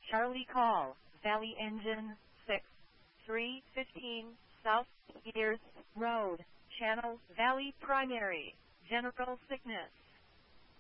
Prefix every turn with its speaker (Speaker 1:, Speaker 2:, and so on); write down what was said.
Speaker 1: Charlie call, Valley Engine 6, 315 South Ears Road, Channel Valley Primary, General Sickness.